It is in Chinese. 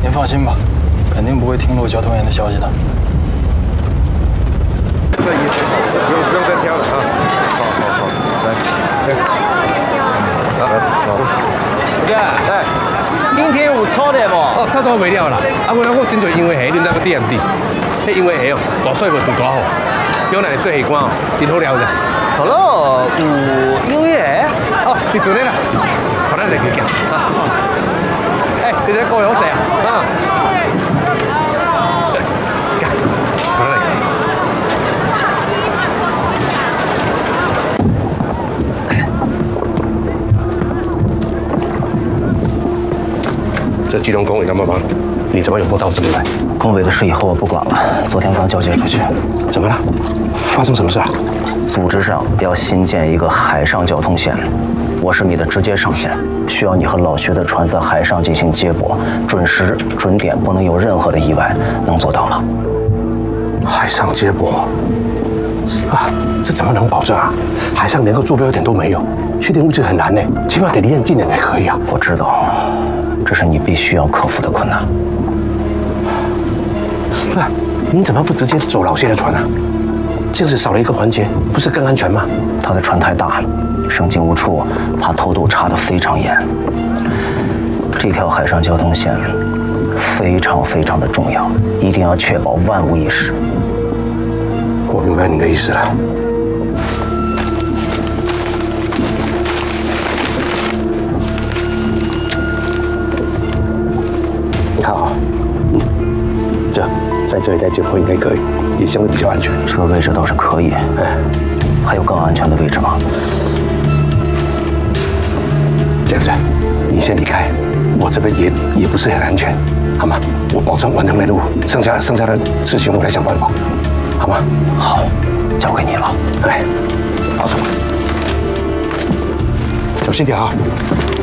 您放心吧，肯定不会听漏交通员的消息的。 这衣服好，不用再挑了啊！好，来，好。 对，哎，明天有炒的不？ 哦，炒到未了啦。啊，我真侪因为下，你知个点滴？迄因为下哦，大水无除大雨，叫咱做下官哦，真好料的。 好了，有因为下。 哦，你做咧啦，好咱来去行啊。哎，这个高油水啊，啊。好嘞。这基隆公委要帮忙，你怎么有空到这里来？ 公委的事以后我不管了，昨天刚交接出去。 怎么了？发生什么事啊？ 组织上要新建一个海上交通线，我是你的直接上线，需要你和老薛的船在海上进行接驳，准时准点，不能有任何的意外，能做到吗？ 海上接驳啊，这怎么能保证啊？海上连个坐标点都没有，确定位置很难呢，起码得离岸近点才可以啊。 我知道，这是你必须要克服的困难。 啊，你怎么不直接走老谢的船啊？这样子少了一个环节，不是更安全吗？ 他的船太大，生进无处，怕偷渡查得非常严。这条海上交通线非常的重要，一定要确保万无一失。 我明白你的意思了。你看啊，在这一带接驳应该可以，也相对比较安全。 这个位置倒是可以， 哎， 还有更安全的位置吗？ 这样子，你先离开，我这边也不是很安全，好吗？我保证完成任务，剩下的事情我来想办法，好吗？ 好，交给你了。 哎，保重，小心点啊。